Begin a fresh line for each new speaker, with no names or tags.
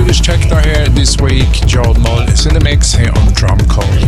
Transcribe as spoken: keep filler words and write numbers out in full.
Swedish techno here this week. Joel Mull is in the mix here on Drum Code.